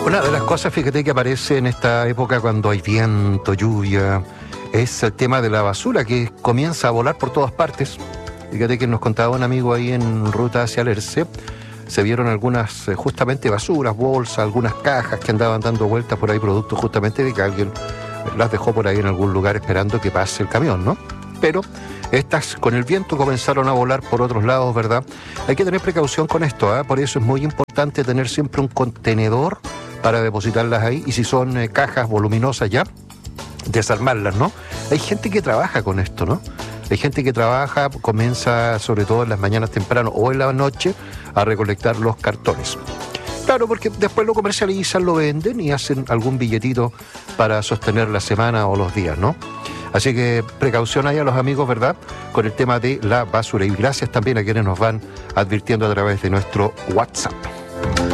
Una de las cosas, fíjate, que aparece en esta época cuando hay viento, lluvia, es el tema de la basura que comienza a volar por todas partes. Fíjate que nos contaba un amigo ahí en ruta hacia Alerce, se vieron algunas justamente basuras, bolsas, algunas cajas que andaban dando vueltas por ahí, producto justamente de que alguien las dejó por ahí en algún lugar esperando que pase el camión, ¿no? Pero estas con el viento comenzaron a volar por otros lados, ¿verdad? Hay que tener precaución con esto, ¿eh? Por eso es muy importante tener siempre un contenedor para depositarlas ahí, y si son cajas voluminosas ya, desarmarlas, ¿no? Hay gente que trabaja con esto, ¿no? Hay gente que trabaja, comienza sobre todo en las mañanas temprano o en la noche a recolectar los cartones. Claro, porque después lo comercializan, lo venden y hacen algún billetito para sostener la semana o los días, ¿no? Así que precaución ahí a los amigos, ¿verdad?, con el tema de la basura. Y gracias también a quienes nos van advirtiendo a través de nuestro WhatsApp.